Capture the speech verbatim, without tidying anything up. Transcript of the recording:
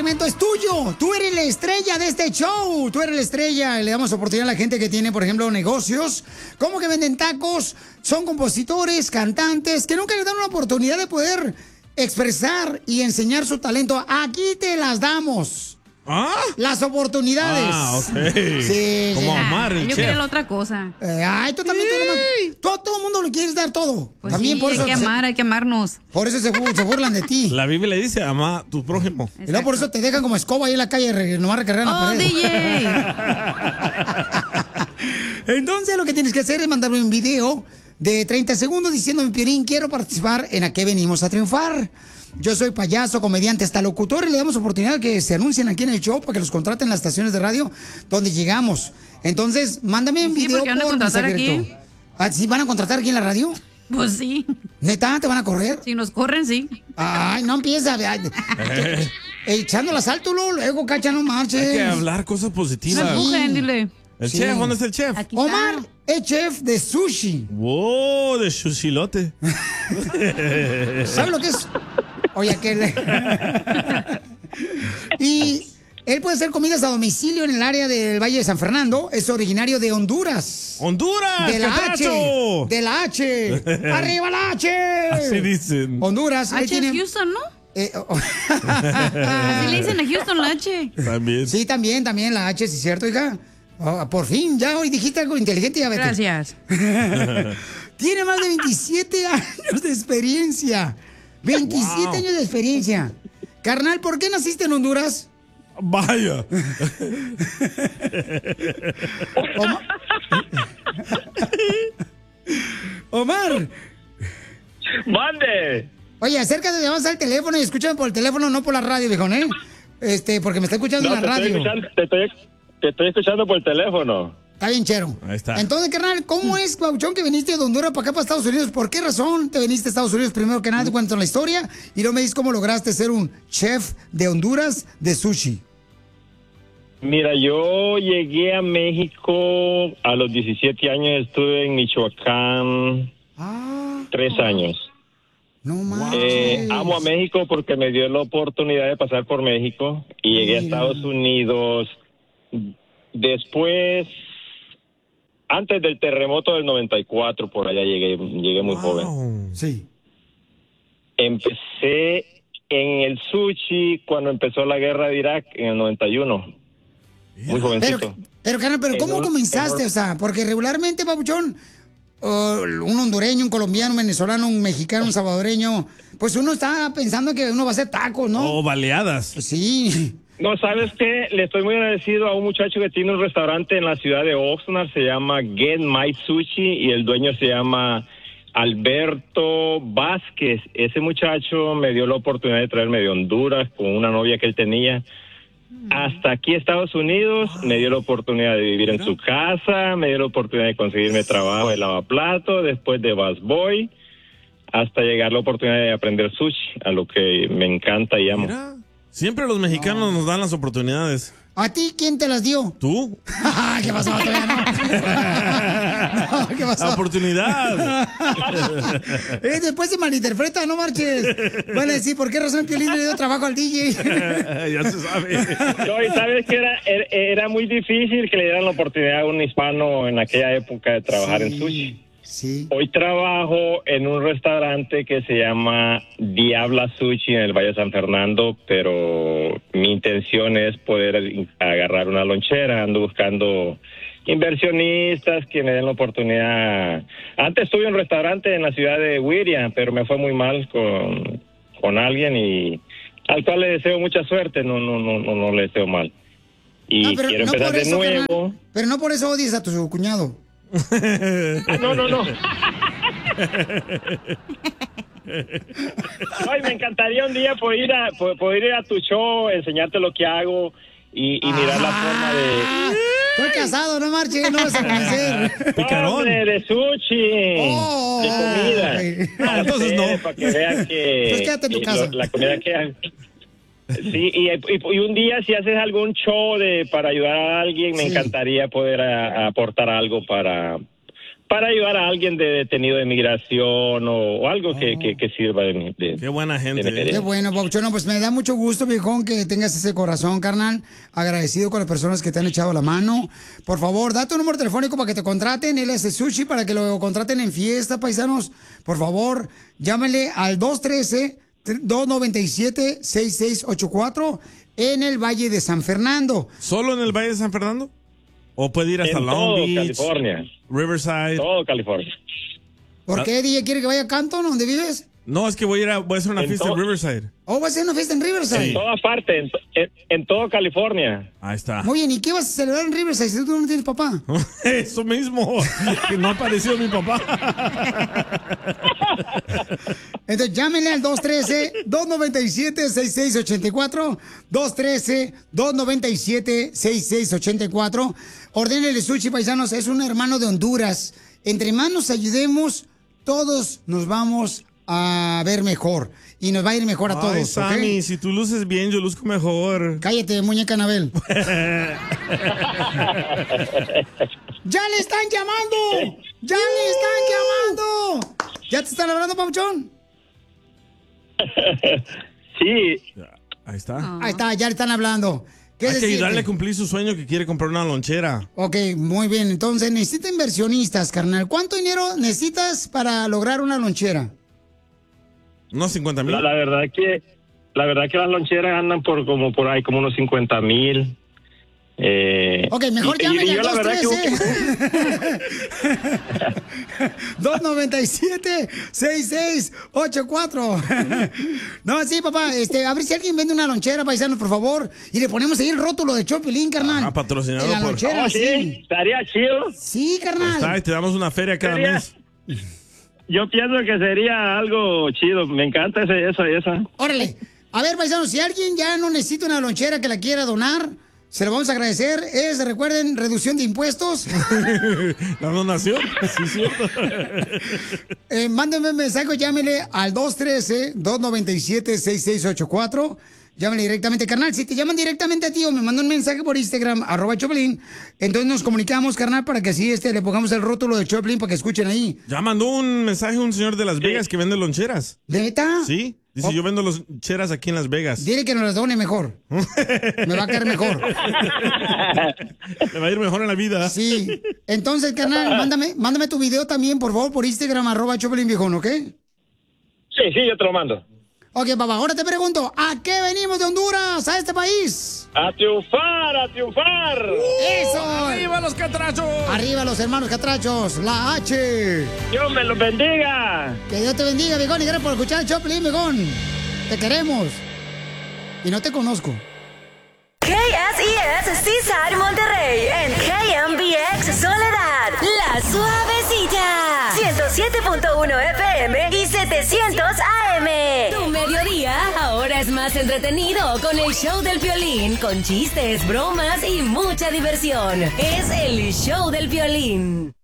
segmento es tuyo. Tú eres la estrella de este show. Tú eres la estrella. Le damos oportunidad a la gente que tiene, por ejemplo, negocios, como que venden tacos, son compositores, cantantes, que nunca les dan una oportunidad de poder expresar y enseñar su talento. Aquí te las damos. ¿Ah? Las oportunidades. Ah, ok. Sí. Como sí. Omar, el Yo chef. quería la otra cosa. Eh, ay, tú también. Tú, tú, a todo el mundo le quieres dar todo. Pues también sí, por hay eso que se- amar, hay que amarnos. Por eso se, bu- se burlan de ti. La Biblia le dice, ama a tu prójimo. Y luego por eso te dejan como escoba ahí en la calle, re- nomás recargar la ¡Oh, pared. D Entonces lo que tienes que hacer es mandarme un video de treinta segundos diciéndome, Piolín, quiero participar en A Qué Venimos a Triunfar. Yo soy payaso, comediante, hasta locutor, y le damos oportunidad que se anuncien aquí en el show para que los contraten en las estaciones de radio donde llegamos. Entonces, mándame un Sí, video porque van a por contratar mensaje aquí. directo. ¿Ah, sí van a contratar aquí en la radio? Pues sí. ¿Neta? ¿Te van a correr? Si nos corren, sí. Ay, no empieza. ay, Eh, Echando el asalto, luego, luego, cacha, no marches. Hay que hablar cosas positivas. No empujen, dile. El Sí. chef, ¿dónde está el chef? Aquí está. Omar es chef de sushi. Wow, de sushilote. ¿Sabe lo que es? Oye, que le... Y él puede hacer comidas a domicilio en el área del Valle de San Fernando. Es originario de Honduras. ¡Honduras! De la H. Catracho! De la H. ¡Arriba la H! Así dicen. Honduras. él H es tiene- Houston, ¿no? eh, oh, Así le dicen a Houston la H. También. sí, también, también la H, sí es cierto, hija. Oh, por fin, ya hoy dijiste algo inteligente, ya vete. Gracias. Tiene más de veintisiete años de experiencia. veintisiete Wow. años de experiencia. Carnal, ¿por qué naciste en Honduras? Vaya. Omar. Omar. ¡Mande! Oye, acércate, vamos al teléfono y escúchame por el teléfono, no por la radio, viejo, ¿eh? Este, porque me está escuchando No, en te la estoy, radio. escuchando, te, estoy, te estoy escuchando por teléfono. Está bien, chero. Ahí está. Entonces, carnal, ¿cómo es, Pauchón, que viniste de Honduras para acá, para Estados Unidos? ¿Por qué razón te viniste a Estados Unidos? Primero que nada, te cuento la historia y luego me dices cómo lograste ser un chef de Honduras de sushi. Mira, yo llegué a México a los diecisiete años, estuve en Michoacán Ah, tres años. no mames. Eh, amo a México porque me dio la oportunidad de pasar por México y llegué a Mira. Estados Unidos después, antes del terremoto del noventa y cuatro, por allá llegué, llegué muy joven. Wow. Sí. Empecé en el sushi cuando empezó la guerra de Irak en el noventa y uno. Muy Pero, jovencito. pero, carnal, pero ¿cómo Enorme, comenzaste? enorme. O sea, porque regularmente, Papuchón, uh, un hondureño, un colombiano, un venezolano, un mexicano, un salvadoreño, pues uno está pensando que uno va a hacer tacos, ¿no? Oh, baleadas. Sí. No, ¿sabes qué? Le estoy muy agradecido a un muchacho que tiene un restaurante en la ciudad de Oxnard, se llama Get My Sushi, y el dueño se llama Alberto Vázquez. Ese muchacho me dio la oportunidad de traerme de Honduras con una novia que él tenía hasta aquí a Estados Unidos, me dio la oportunidad de vivir en su casa, me dio la oportunidad de conseguirme trabajo de lavaplato, después de busboy, hasta llegar la oportunidad de aprender sushi, a lo que me encanta y amo. Mira, siempre los mexicanos nos dan las oportunidades. ¿A ti quién te las dio? ¿Tú? ¿Qué pasó? Todavía no. No, ¿qué pasó? La oportunidad. Eh, después se malinterpreta, no marches. Van a decir, ¿por qué razón Piolín le dio trabajo al D J? Ya se sabe. No, y sabes que era, era, era muy difícil que le dieran la oportunidad a un hispano en aquella época de trabajar en sushi. Sí. Hoy trabajo en un restaurante que se llama Diabla Sushi en el Valle de San Fernando, pero mi intención es poder agarrar una lonchera. Ando buscando inversionistas que me den la oportunidad. Antes estuve en un restaurante en la ciudad de Whittier, pero me fue muy mal con, con alguien y al cual le deseo mucha suerte. No, no, no, no, no le deseo mal. Y No, pero quiero no empezar por de eso, nuevo. carnal. Pero no por eso odias a tu cuñado. Ah, no, no, no. Ay, me encantaría un día poder ir, a, po- poder ir a tu show, enseñarte lo que hago y, y mirar la forma de... Estoy casado, no marches, no vas a conocer. Picarón. Hombre, de sushi, Oh, de comida. ay. Ah, entonces no. Para que vean que... Pues quédate en tu y casa. lo- la comida que hago. Sí, y, y- y un día si haces algún show de para ayudar a alguien, me Sí. encantaría poder a- a aportar algo para... para ayudar a alguien de detenido de migración o, o algo que, que, que sirva de, mi- de Qué buena gente. de- Qué bueno, Pauchón. No, pues me da mucho gusto, viejón, que tengas ese corazón, carnal. Agradecido con las personas que te han echado la mano. Por favor, date un número telefónico para que te contraten. Él hace sushi para que lo contraten en fiesta, paisanos. Por favor, llámenle al dos uno tres, dos nueve siete, seis seis ocho cuatro en el Valle de San Fernando. ¿Solo en el Valle de San Fernando? ¿O puede ir hasta en Long todo Beach, California, Riverside? todo California. ¿Por qué, D J, quiere que vaya a Canton, donde vives? No, es que voy a ir a, voy a hacer una En fiesta todo- en Riverside. ¿O vas a hacer una fiesta en Riverside? En toda parte, en, to- en, en todo California. Ahí está. Muy bien, ¿y qué vas a celebrar en Riverside si tú no tienes papá? Eso mismo. Que no apareció mi papá. Entonces llámenle al dos uno tres, dos nueve siete, seis seis ocho cuatro, dos uno tres, dos nueve siete, seis seis ocho cuatro. Ordénele sushi, paisanos, es un hermano de Honduras. Entre más nos ayudemos, todos nos vamos a ver mejor. Y nos va a ir mejor a todos, Ay, ¿ok? Sammy, si tú luces bien, yo luzco mejor. Cállate, muñeca Anabel. ¡Ya le están llamando! ¡Ya le están llamando! ¿Ya te están hablando, Papuchón? Sí, Ahí está. Ahí está, ya le están hablando. ¿Qué Hay que decirte? ayudarle a cumplir su sueño que quiere comprar una lonchera. Ok, muy bien. Entonces, necesita inversionistas, carnal. ¿Cuánto dinero necesitas para lograr una lonchera? Unos cincuenta mil. la, la verdad que la verdad que las loncheras andan por como por ahí como unos cincuenta mil. Eh, Ok, mejor y- y llámenle yo al la dos verdad trece, dos nueve siete, seis seis ocho cuatro. No, sí, papá, este, a ver si alguien vende una lonchera, paisanos, por favor, y le ponemos ahí el rótulo de Chopelín, carnal. Ah, patrocinado En la por- lonchera, Oh, sí. sí, estaría chido. Sí, Ahí está, carnal. y te damos una feria cada Sería- mes. Yo pienso que sería algo chido. Me encanta ese, esa, esa. Órale. A ver, paisanos, si alguien ya no necesita una lonchera que la quiera donar, se lo vamos a agradecer. Es, recuerden, reducción de impuestos. La donación. Sí, es cierto. Eh, mándenme un mensaje, llámele al dos uno tres, dos nueve siete, seis seis ocho cuatro. Llámale directamente, carnal. Si te llaman directamente a ti o me mandan un mensaje por Instagram, arroba Choplin, entonces nos comunicamos, carnal, para que así este, le pongamos el rótulo de Choplin para que escuchen ahí. Ya mandó un mensaje un señor de Las Vegas que vende loncheras. ¿De neta? Sí. Dice, Oh. yo vendo loncheras aquí en Las Vegas. Dile que nos las done mejor. Me va a caer mejor. Le va a ir mejor en la vida. Sí. Entonces, carnal, mándame, mándame tu video también, por favor, por Instagram, arroba Choplin Viejón, ¿ok? Sí, sí, yo te lo mando. Ok, papá, ahora te pregunto, ¿a qué venimos de Honduras, a este país? A triunfar, a triunfar. ¡Eso! ¡Arriba los catrachos! Arriba los hermanos catrachos, la H. Dios me los bendiga. Que Dios te bendiga, viejón, y gracias por escuchar el Choplin, viejón. Te queremos. Y no te conozco. K S E S Seaside Monterrey en K M B X Soledad, La Suavecita, ciento siete punto uno F M y setecientos A M. Tu mediodía ahora es más entretenido con el show del Piolín, con chistes, bromas y mucha diversión. Es el show del Piolín.